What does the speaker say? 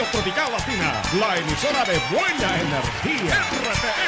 Tropical Latina, la emisora de buena energía. RTM